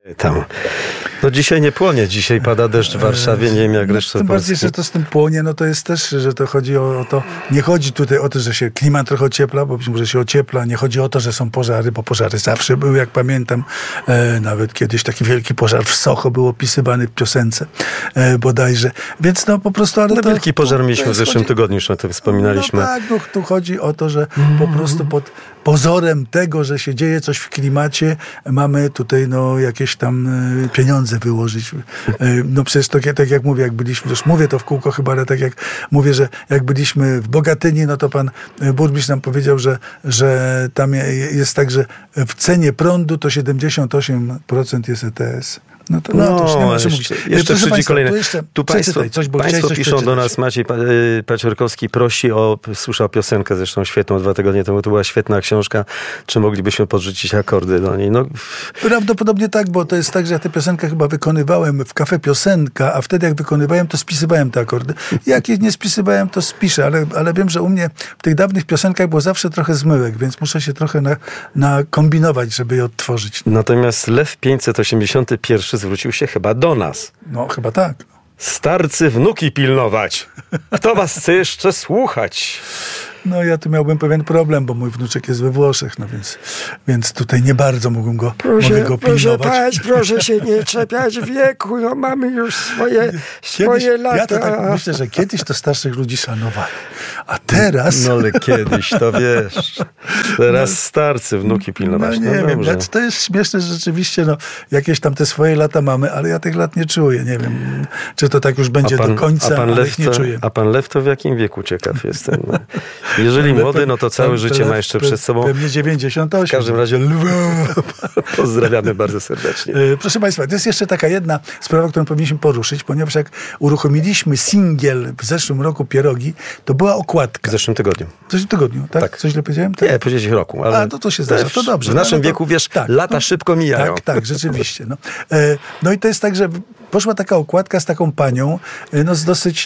Tam. No dzisiaj nie płonie, dzisiaj pada deszcz w Warszawie, nie wiem jak resztę Tym bardziej, Polski. że to z tym płonie, no to jest też, że to chodzi o to, nie chodzi tutaj o to, że się klimat trochę ociepla, bo być może się ociepla, nie chodzi o to, że są pożary, bo pożary zawsze były, jak pamiętam, nawet kiedyś taki wielki pożar w Socho był opisywany w piosence bodajże, więc no po prostu... Ale no to, wielki pożar mieliśmy w zeszłym tygodniu, już o tym wspominaliśmy. No tak, no, tu chodzi o to, że po prostu pod pozorem tego, że się dzieje coś w klimacie, mamy tutaj no jakieś tam pieniądze wyłożyć. No przecież to tak jak mówię, jak byliśmy, już mówię to w kółko chyba, ale tak jak mówię, że jak byliśmy w Bogatyni, no to pan burmistrz nam powiedział, że tam jest tak, że w cenie prądu to 78% jest ETS. No to już nie ma co mówić. Jeszcze przyjdzie kolejne. Tu państwo coś piszą do nas, Maciej Paciorkowski prosi słyszał piosenkę zresztą świetną 2 tygodnie temu, to była świetna książka, czy moglibyśmy podrzucić akordy do niej? No. Prawdopodobnie tak, bo to jest tak, że ja tę piosenkę chyba wykonywałem w Cafe Piosenka, a wtedy jak wykonywałem, to spisywałem te akordy. Jak ich nie spisywałem, to spiszę, ale wiem, że u mnie w tych dawnych piosenkach było zawsze trochę zmyłek, więc muszę się trochę nakombinować, żeby je odtworzyć. Natomiast Lew 581 zwrócił się chyba do nas. No, chyba tak. Starcy wnuki pilnować. Kto was chce jeszcze słuchać? No ja tu miałbym pewien problem, bo mój wnuczek jest we Włoszech, no więc tutaj nie bardzo mogę go pilnować. Proszę się nie czepiać wieku, no mamy już swoje lata. Ja to tak myślę, że kiedyś to starszych ludzi szanowali, a teraz... No ale kiedyś, to wiesz, teraz starcy wnuki pilnować. No nie wiem, to jest śmieszne, że rzeczywiście jakieś tam te swoje lata mamy, ale ja tych lat nie czuję, nie wiem, czy to tak już będzie do końca, ale ich nie czuję. A pan Lew to w jakim wieku, ciekaw jestem. No. Jeżeli młody, no to całe życie ma jeszcze przed sobą. Pewnie 98. W każdym razie pozdrawiamy bardzo serdecznie. Proszę Państwa, to jest jeszcze taka jedna sprawa, którą powinniśmy poruszyć, ponieważ jak uruchomiliśmy singiel w zeszłym roku Pierogi, to była okładka. W zeszłym tygodniu. W zeszłym tygodniu, tak? Tak. Coś źle powiedziałem? Tak? Nie, powiedzieć roku. Ale a, to się zdarza, to dobrze. W naszym wieku, wiesz, lata szybko mijają. Tak, rzeczywiście. No i to jest tak, że poszła taka okładka z taką panią, z dosyć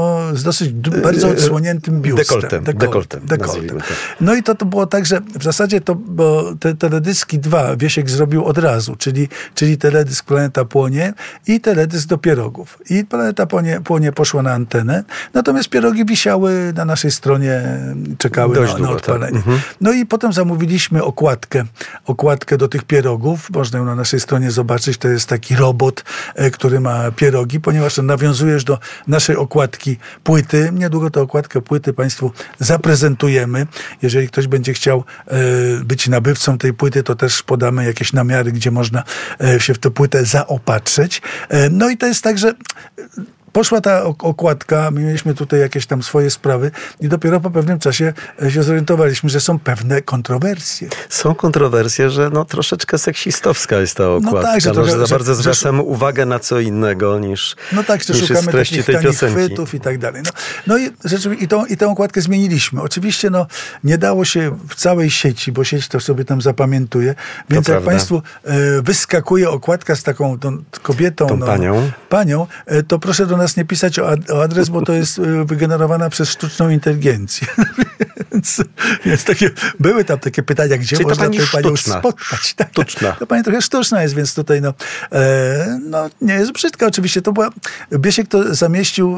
bardzo odsłoniętym biustem. Dekoltem. No i to było tak, że w zasadzie bo te teledyski 2 Wiesiek zrobił od razu, czyli teledysk Planeta Płonie i teledysk do pierogów. I Planeta Płonie poszła na antenę, natomiast pierogi wisiały na naszej stronie, czekały na odpalenie. Tak. No i potem zamówiliśmy okładkę do tych pierogów. Można ją na naszej stronie zobaczyć. To jest taki robot, który ma pierogi, ponieważ nawiązujesz do naszej okładki płyty. Niedługo tę okładkę płyty Państwu zaprezentujemy. Jeżeli ktoś będzie chciał być nabywcą tej płyty, to też podamy jakieś namiary, gdzie można się w tę płytę zaopatrzyć. No i to jest tak, że poszła ta okładka, my mieliśmy tutaj jakieś tam swoje sprawy i dopiero po pewnym czasie się zorientowaliśmy, że są pewne kontrowersje. Są kontrowersje, że troszeczkę seksistowska jest ta okładka. No tak, że za bardzo zwracamy uwagę na co innego niż że szukamy takich tanich chwytów i tak dalej. No i rzeczywiście i tę okładkę zmieniliśmy. Oczywiście nie dało się w całej sieci, bo sieć to sobie tam zapamiętuje, więc jak Państwu wyskakuje okładka z taką kobietą, panią, to proszę do nas nie pisać o adres, bo to jest wygenerowana przez sztuczną inteligencję. więc były tam takie pytania, gdzie czyli można tę panią sztuczna. spotkać. Tak, sztuczna. To pani trochę sztuczna jest, więc tutaj nie jest brzydka oczywiście. To była, Biesiek to zamieścił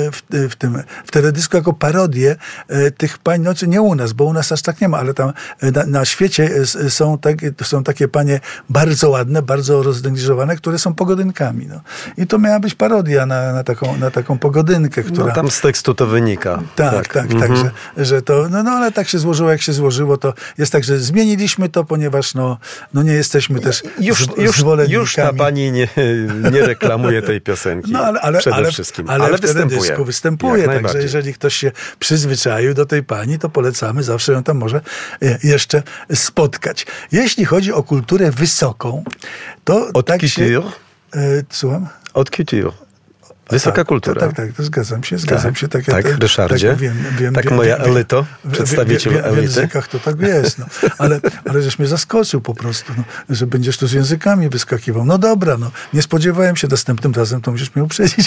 w teledysku jako parodię tych pań, nie u nas, bo u nas aż tak nie ma, ale tam na świecie są takie panie bardzo ładne, bardzo roznegliżowane, które są pogodynkami. I to miała być parodia na taką pogodynkę, która... tam z tekstu to wynika. Tak, że to... ale tak się złożyło, jak się złożyło, to jest tak, że zmieniliśmy to, ponieważ nie jesteśmy też zwolennikami. Już ta pani nie reklamuje tej piosenki. Przede wszystkim. Ale w teledysku występuje. Także jeżeli ktoś się przyzwyczaił do tej pani, to polecamy, zawsze ją tam może jeszcze spotkać. Jeśli chodzi o kulturę wysoką, to tak się... Słucham? Od couture. Wysoka kultura. Tak, to zgadzam się. Tak, Ryszardzie. Tak, moja elito, przedstawiciel elity. W językach to tak jest. Ale żeś mnie zaskoczył po prostu, że będziesz tu z językami wyskakiwał. No dobra, nie spodziewałem się, następnym razem to musisz mnie uprzedzić.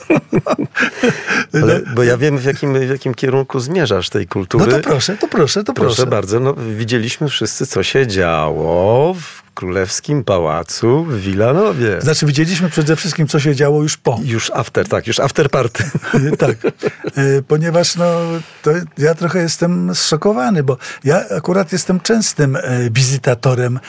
Bo ja wiem, w jakim kierunku zmierzasz tej kultury. No to proszę. Proszę bardzo. Widzieliśmy wszyscy, co się działo w Królewskim Pałacu w Wilanowie. Znaczy widzieliśmy przede wszystkim, co się działo już po. Już after party. Tak, ponieważ to ja trochę jestem zszokowany, bo ja akurat jestem częstym wizytatorem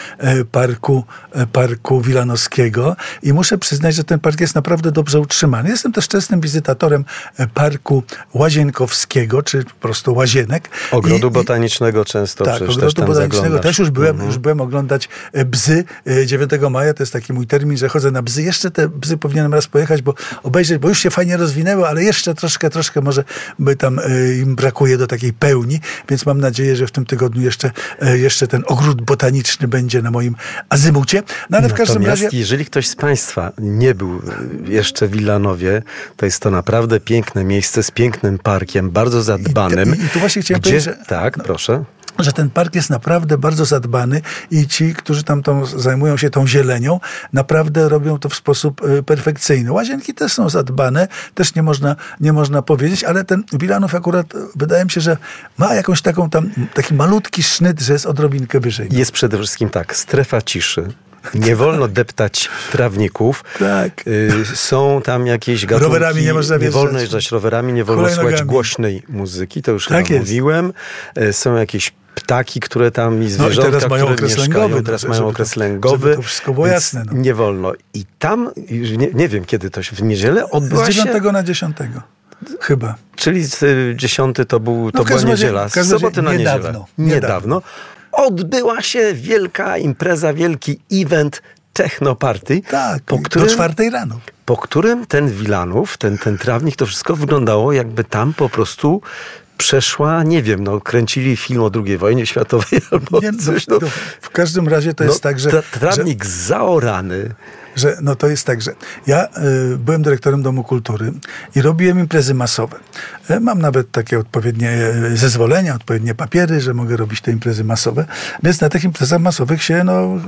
parku wilanowskiego i muszę przyznać, że ten park jest naprawdę dobrze utrzymany. Jestem też częstym wizytatorem parku łazienkowskiego, czy po prostu łazienek. Ogrodu botanicznego często tak, przecież ogrodu też botanicznego też już byłem oglądać bzy 9 maja, to jest taki mój termin, że chodzę na bzy. Jeszcze te bzy powinienem raz pojechać, bo obejrzeć, bo już się fajnie rozwinęły, ale jeszcze troszkę może by tam im brakuje do takiej pełni, więc mam nadzieję, że w tym tygodniu jeszcze ten ogród botaniczny będzie na moim azymucie. No ale w każdym razie... jeżeli ktoś z Państwa nie był jeszcze w Wilanowie, to jest to naprawdę piękne miejsce z pięknym parkiem, bardzo zadbanym. I tu właśnie chciałem powiedzieć, że... Tak, proszę. Że ten park jest naprawdę bardzo zadbany i ci, którzy tam zajmują się tą zielenią, naprawdę robią to w sposób perfekcyjny. Łazienki też są zadbane, też nie można powiedzieć, ale ten Wilanów akurat wydaje mi się, że ma jakąś taki malutki sznyt, że jest odrobinkę wyżej. Jest przede wszystkim strefa ciszy. Nie wolno deptać trawników. Tak. Są tam jakieś gatunki. Rowerami nie można wjeżdżać. Nie wolno jeżdżać rowerami, nie wolno słuchać głośnej muzyki. To już tak chyba mówiłem. Są jakieś ptaki, które tam i zwierzątka, teraz mają które mieszkają. Teraz mają okres lęgowy. Żeby to wszystko było jasne. Nie wolno. I tam, nie wiem kiedy to się, w niedzielę odbyła się... Z 9 na 10. Chyba. Czyli 10 to była niedziela. Z soboty na niedzielę. Niedawno. Odbyła się wielka impreza, wielki event technoparty. Tak, do 4 rano. Po którym ten Wilanów, ten trawnik, to wszystko wyglądało jakby tam po prostu przeszła, nie wiem, kręcili film o II wojnie światowej albo coś. W każdym razie to jest tak, że... Trawnik zaorany. To jest tak, że ja byłem dyrektorem Domu Kultury i robiłem imprezy masowe. Mam nawet takie odpowiednie zezwolenia, odpowiednie papiery, że mogę robić te imprezy masowe. Więc na tych imprezach masowych się,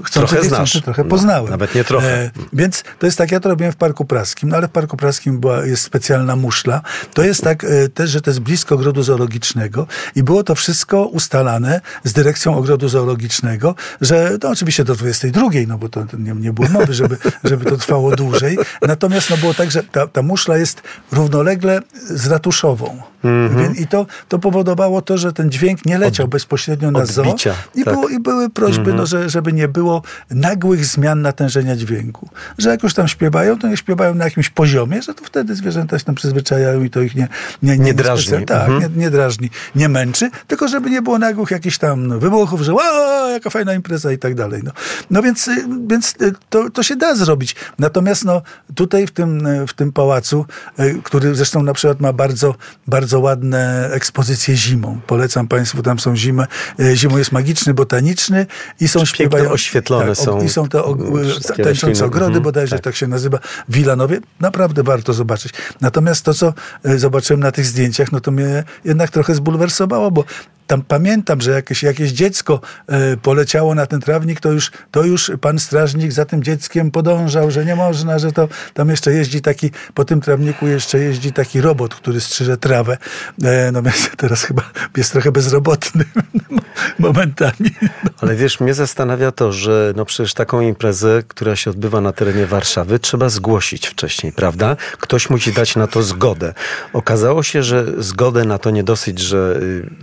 trochę poznałem. Nawet nie trochę. Więc to jest tak, ja to robiłem w Parku Praskim, ale w Parku Praskim jest specjalna muszla. To jest tak też, że to jest blisko Ogrodu Zoologicznego i było to wszystko ustalane z dyrekcją Ogrodu Zoologicznego, że oczywiście do 22, bo to nie było mowy, żeby to trwało dłużej. Natomiast było tak, że ta muszla jest równolegle z ratuszową. I to powodowało to, że ten dźwięk nie leciał bezpośrednio na zoo. I były prośby, żeby nie było nagłych zmian natężenia dźwięku. Że jak już tam śpiewają, to nie śpiewają na jakimś poziomie, że to wtedy zwierzęta się tam przyzwyczajają i to ich nie drażni. Nie drażni, nie męczy, tylko żeby nie było nagłych jakichś tam wybuchów, że jaka fajna impreza i tak dalej. Więc to się da zrobić. Natomiast tutaj w tym pałacu, który zresztą na przykład ma bardzo, bardzo ładne ekspozycje zimą. Polecam Państwu, tam są zimą jest magiczny, botaniczny i są pięknie oświetlone są. I są te tańczące ogrody, bodajże tak się nazywa, w Wilanowie. Naprawdę warto zobaczyć. Natomiast to, co zobaczyłem na tych zdjęciach, to mnie jednak trochę zbulwersowało, bo tam pamiętam, że jakieś dziecko poleciało na ten trawnik, to już pan strażnik za tym dzieckiem podążał, że nie można, że to tam jeszcze po tym trawniku jeszcze jeździ taki robot, który strzyże trawę. Teraz chyba jest trochę bezrobotny momentami. Ale wiesz, mnie zastanawia to, że przecież taką imprezę, która się odbywa na terenie Warszawy, trzeba zgłosić wcześniej, prawda? Ktoś musi dać na to zgodę. Okazało się, że zgodę na to nie dosyć, że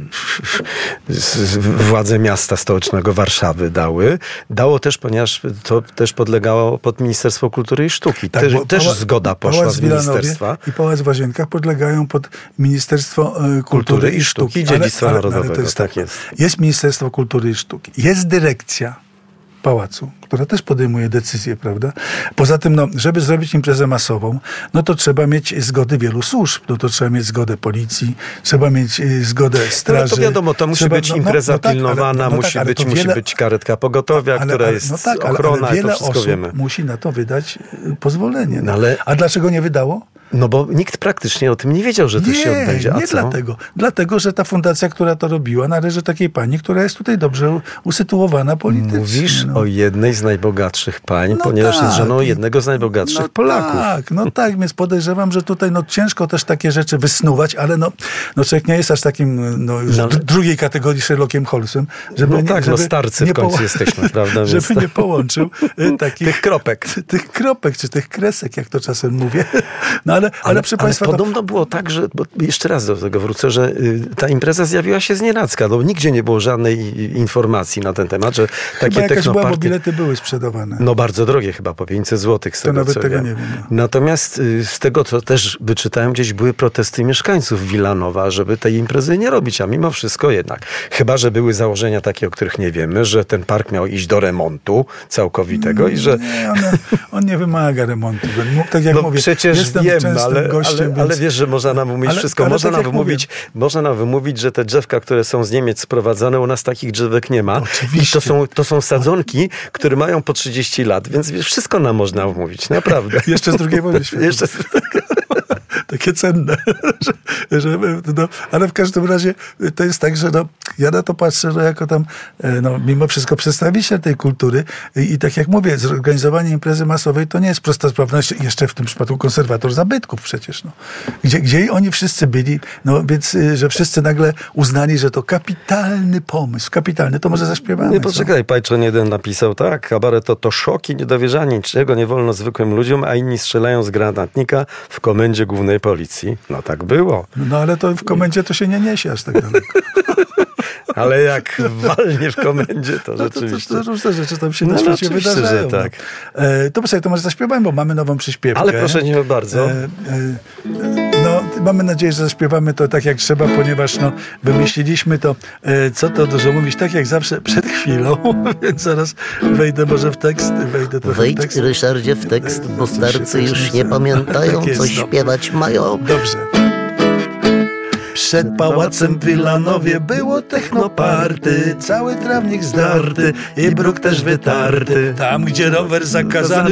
władze miasta stołecznego Warszawy dało też, ponieważ to też podlegało pod Ministerstwo Kultury i Sztuki. Tak, też zgoda poszła z ministerstwa. I Pałac w Łazienkach podlegają pod Ministerstwo Kultury i Sztuki. Dziedzictwa Narodowego. To jest tak. Jest Ministerstwo Kultury i Sztuki. Jest dyrekcja pałacu, która też podejmuje decyzje, prawda? Poza tym, żeby zrobić imprezę masową, to trzeba mieć zgody wielu służb. To trzeba mieć zgodę policji, trzeba mieć zgodę straży. To wiadomo, to musi być impreza pilnowana, musi być karetka pogotowia, która jest ochrona, ale wiele to wszystko osób wiemy. musi na to wydać pozwolenie. A dlaczego nie wydało? No bo nikt praktycznie o tym nie wiedział, że to się odbędzie. A nie co? dlatego. Dlatego, że ta fundacja, która to robiła, należy takiej pani, która jest tutaj dobrze usytuowana politycznie. Mówisz o jednej z najbogatszych pań, ponieważ jest żoną jednego z najbogatszych Polaków. Tak, więc podejrzewam, że tutaj ciężko też takie rzeczy wysnuwać, ale człowiek nie jest aż takim już drugiej kategorii Sherlockiem Holmesem, żeby starcy w końcu jesteśmy, prawda? Żeby nie połączył tych kropek. Tych kropek, czy tych kresek, jak to czasem mówię. Ale proszę Państwa... podobno było tak, że, bo jeszcze raz do tego wrócę, że ta impreza zjawiła się znienacka. Nigdzie nie było żadnej informacji na ten temat, że takie technoparty... bo bilety były sprzedawane. No bardzo drogie chyba, po 500 zł. To nawet tego nie wiem. Natomiast z tego, co też wyczytałem, gdzieś były protesty mieszkańców Wilanowa, żeby tej imprezy nie robić, a mimo wszystko jednak. Chyba, że były założenia takie, o których nie wiemy, że ten park miał iść do remontu całkowitego i że... Nie, on nie wymaga remontu. Tak jak mówię, przecież jestem wiem, gościem, ale wiesz, że można nam wymówić wszystko. Można nam wymówić, że te drzewka, które są z Niemiec sprowadzane, u nas takich drzewek nie ma. Oczywiście. I to są sadzonki, które mają po 30 lat, więc wiesz, wszystko nam można wmówić, naprawdę. Jeszcze z II wojny światowej. Takie cenne. Ale w każdym razie to jest tak, że ja na to patrzę, że jako tam mimo wszystko przedstawiciel tej kultury i tak jak mówię, zorganizowanie imprezy masowej to nie jest prosta sprawa. Jeszcze w tym przypadku konserwator zabytków przecież. Gdzie oni wszyscy byli, więc że wszyscy nagle uznali, że to kapitalny pomysł. Kapitalny, to może zaśpiewamy. Nie, poczekaj, Pajczon jeden napisał, kabaret to szok i niedowierzanie, niczego nie wolno zwykłym ludziom, a inni strzelają z granatnika w komendzie głównej policji. No tak było. Ale to w komendzie to się nie niesie aż tak daleko. Ale jak walnie w komendzie, to rzeczywiście... To różne rzeczy tam się na świecie wydarzają. Że tak. To może zaśpiewamy, bo mamy nową przyśpiewkę. Ale proszę nie bardzo. Mamy nadzieję, że zaśpiewamy to tak jak trzeba, ponieważ wymyśliliśmy to, co to dużo mówić, tak jak zawsze przed chwilą, więc zaraz wejdę może w tekst. Wejdź, Ryszardzie, w tekst, bo starcy już nie pamiętają, co śpiewać mają. Dobrze. Przed pałacem w Wilanowie było technoparty, cały trawnik zdarty i bruk też wytarty. Tam, gdzie rower zakazany